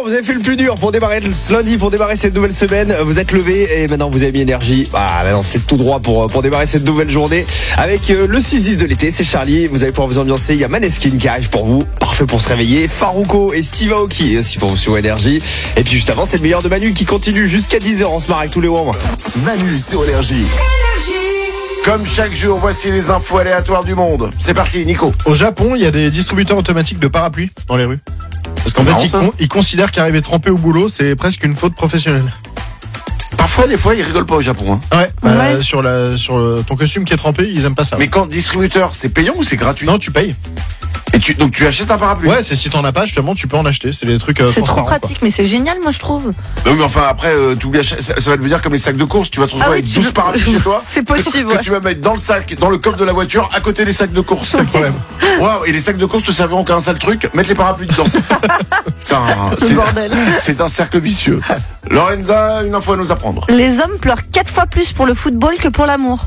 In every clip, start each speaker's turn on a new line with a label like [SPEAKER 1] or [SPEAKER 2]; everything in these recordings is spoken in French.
[SPEAKER 1] vous avez fait le plus dur pour démarrer ce lundi, pour démarrer cette nouvelle semaine. Vous êtes levé et maintenant vous avez mis énergie. Maintenant c'est tout droit pour démarrer cette nouvelle journée. Avec le 6-10 de l'été, c'est Charlie. Vous allez pouvoir vous ambiancer. Il y a Maneskin qui arrive pour vous. Parfait pour se réveiller. Farouko et Steve Aoki aussi pour vous sur énergie. Et puis juste avant, c'est le meilleur de Manu qui continue jusqu'à 10h. On se marre avec tous les membres.
[SPEAKER 2] Manu sur énergie. Comme chaque jour, voici les infos aléatoires du monde. C'est parti, Nico.
[SPEAKER 3] Au Japon, il y a des distributeurs automatiques de parapluies dans les rues. Parce qu'en fait, ils considèrent qu'arriver trempé au boulot, c'est presque une faute professionnelle.
[SPEAKER 2] Parfois, des fois, ils rigolent pas au Japon.
[SPEAKER 3] Ouais, sur ton costume qui est trempé, ils aiment pas ça.
[SPEAKER 2] Mais quand distributeur, c'est payant ou c'est gratuit?
[SPEAKER 3] Non, tu payes.
[SPEAKER 2] Et donc tu achètes un parapluie?
[SPEAKER 3] Ouais, c'est si t'en as pas, justement, tu peux en acheter. C'est des trucs
[SPEAKER 4] c'est trop pratique, mais c'est génial, moi je trouve.
[SPEAKER 2] Non, mais enfin, après, ça va te dire comme les sacs de course. Tu vas te retrouver avec 12 parapluies chez toi.
[SPEAKER 4] C'est possible.
[SPEAKER 2] Que tu vas mettre dans le sac, dans le coffre de la voiture, à côté des sacs de course.
[SPEAKER 3] C'est le problème.
[SPEAKER 2] Waouh, et les sacs de course te serviront qu'à un seul truc, mettre les parapluies dedans. Putain,
[SPEAKER 4] Le bordel.
[SPEAKER 2] C'est un cercle vicieux. Lorenza, une info à nous apprendre.
[SPEAKER 4] Les hommes pleurent 4 fois plus pour le football que pour l'amour.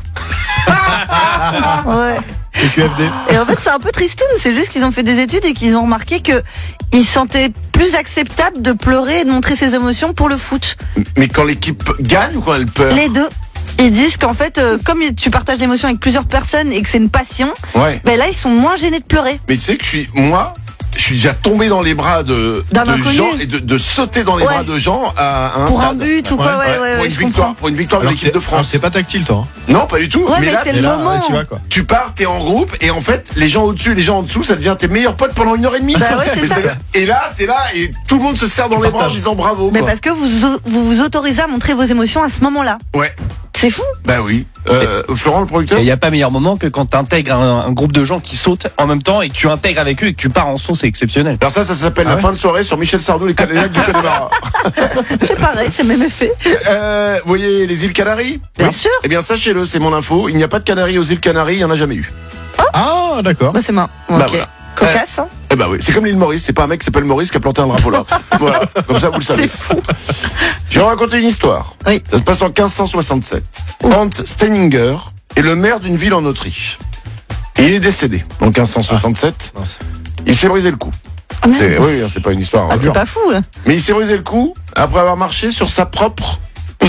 [SPEAKER 4] Ouais.
[SPEAKER 3] C'est QFD.
[SPEAKER 4] Et en fait, c'est un peu tristoun. C'est juste qu'ils ont fait des études et qu'ils ont remarqué que ils sentaient plus acceptable de pleurer et de montrer ses émotions pour le foot.
[SPEAKER 2] Mais quand l'équipe gagne ou quand elle perd?
[SPEAKER 4] Les deux. Ils disent qu'en fait, comme tu partages l'émotion avec plusieurs personnes et que c'est une passion,
[SPEAKER 2] ouais.
[SPEAKER 4] Ben là, ils sont moins gênés de pleurer.
[SPEAKER 2] Mais tu sais que je suis déjà tombé dans les bras de gens et de sauter dans les bras de gens à un
[SPEAKER 4] pour
[SPEAKER 2] stade.
[SPEAKER 4] Un but ou quoi,
[SPEAKER 2] pour une victoire de l'équipe de France.
[SPEAKER 3] C'est pas tactile, toi.
[SPEAKER 2] Non, pas du tout.
[SPEAKER 4] Ouais, mais là, c'est le moment.
[SPEAKER 2] Tu pars, t'es en groupe et en fait, les gens au-dessus et les gens en dessous, ça devient tes meilleurs potes pendant 1h30.
[SPEAKER 4] Bah ouais, c'est ça.
[SPEAKER 2] Et là, t'es là et tout le monde se serre dans les bras en disant bravo.
[SPEAKER 4] Mais parce que vous vous autorisez à montrer vos émotions à ce moment-là.
[SPEAKER 2] Ouais.
[SPEAKER 4] C'est fou.
[SPEAKER 2] Bah oui. Florent, le producteur.
[SPEAKER 5] Il n'y a pas meilleur moment que quand tu intègres un groupe de gens qui sautent en même temps et que tu intègres avec eux et que tu pars en saut, c'est exceptionnel.
[SPEAKER 2] Alors ça s'appelle la fin de soirée sur Michel Sardou, les Canaries du Connemara.
[SPEAKER 4] C'est pareil, c'est le même effet.
[SPEAKER 2] Vous voyez les îles Canaries?
[SPEAKER 4] Bien sûr.
[SPEAKER 2] Eh bien sachez-le, c'est mon info. Il n'y a pas de Canaries aux îles Canaries, il n'y en a jamais eu.
[SPEAKER 3] Ah, d'accord.
[SPEAKER 4] Bah c'est marrant.
[SPEAKER 2] Bah
[SPEAKER 4] ok.
[SPEAKER 2] voilà.
[SPEAKER 4] Cocasse, hein.
[SPEAKER 2] Eh bah oui, c'est comme l'île Maurice, c'est pas un mec qui s'appelle Maurice qui a planté un drapeau là. Voilà, comme ça vous le savez.
[SPEAKER 4] C'est fou.
[SPEAKER 2] Je vais vous raconter une histoire.
[SPEAKER 4] Oui.
[SPEAKER 2] Ça se passe en 1567. Hans Steininger est le maire d'une ville en Autriche. Et il est décédé en 1567. Il s'est brisé le cou. Oui, c'est pas une histoire.
[SPEAKER 4] Ah, c'est pas fou, là.
[SPEAKER 2] Mais il s'est brisé le cou après avoir marché sur sa propre...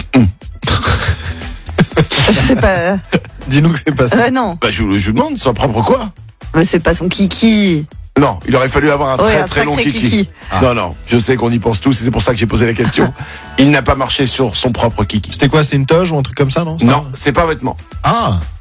[SPEAKER 4] C'est pas...
[SPEAKER 3] Dis-nous que c'est pas ça.
[SPEAKER 4] Non.
[SPEAKER 2] Bah, je vous demande, sa propre quoi?
[SPEAKER 4] Bah, c'est pas son kiki.
[SPEAKER 2] Non, il aurait fallu avoir un très long kiki.
[SPEAKER 3] Ah.
[SPEAKER 2] Non, je sais qu'on y pense tous, et c'est pour ça que j'ai posé la question. Il n'a pas marché sur son propre kiki.
[SPEAKER 3] C'était quoi? C'était une toge ou un truc comme ça, non?
[SPEAKER 2] Non, c'est pas un vêtement.
[SPEAKER 3] Ah.